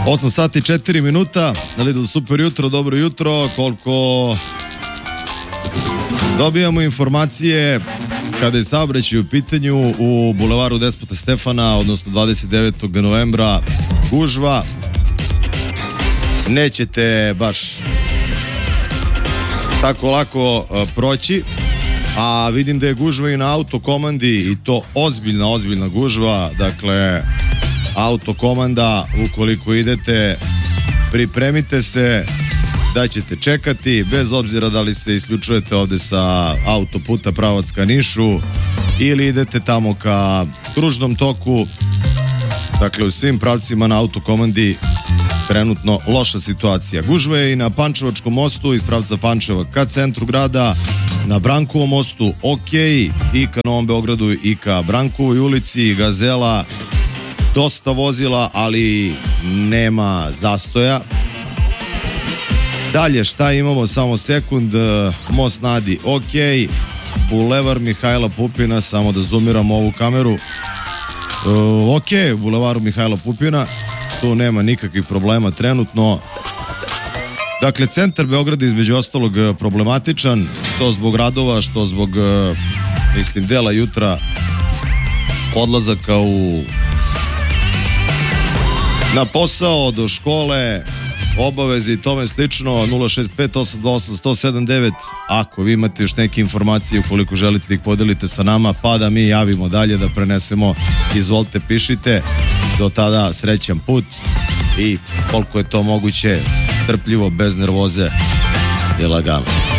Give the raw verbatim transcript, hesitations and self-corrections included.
osam sati i četiri minuta na Lidl Super jutro, dobro jutro. Koliko dobijamo informacije kada je saobraćaj u pitanju u bulevaru Despota Stefana, odnosno dvadeset devetog novembra, gužva. Nećete baš tako lako uh, proći, a vidim da je gužva i na autokomandi, i to ozbiljna, ozbiljna gužva. Dakle, autokomanda, ukoliko idete, pripremite se da ćete čekati, bez obzira da li se isključujete ovde sa autoputa pravac ka Nišu ili idete tamo ka kružnom toku. Dakle, u svim pravcima na autokomandi trenutno loša situacija. Gužva je i na Pančevačkom mostu iz pravca Pančeva ka centru grada, na Brankovom mostu ok, i ka Novom Beogradu i ka Brankovoj ulici, Gazela, dosta vozila, ali nema zastoja. Dalje, šta imamo? Samo sekund. Most na Adi ok, Bulevar Mihajla Pupina, samo da zoomiram ovu kameru. Uh, ok, u Bulevaru Mihajla Pupina tu nema nikakvih problema trenutno. Dakle, centar Beograda između ostalog problematičan, što zbog radova, što zbog mislim dela jutra, odlazaka u na posao, do škole, obaveze i tome slično. Nula šest pet osam dva osam jedan zero sedam devet ako vi imate još neke informacije, ukoliko želite da ih podelite sa nama, pa da mi javimo dalje, da prenesemo, izvolite, pišite. Do tada srećan put i koliko je to moguće trpljivo, bez nervoze i lagano.